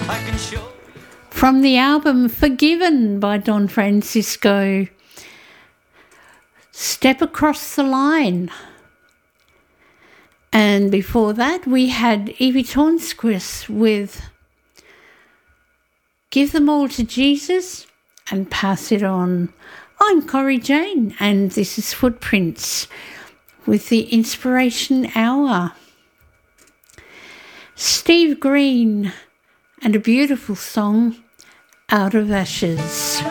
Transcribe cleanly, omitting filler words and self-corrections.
I can show. From the album Forgiven by Don Francisco, Step Across the Line. And before that, we had Evie Tornsquist with Give Them All to Jesus and Pass It On. I'm Corrie Jane, and this is Footprints with the Inspiration Hour. Steve Green and a beautiful song, Out of Ashes.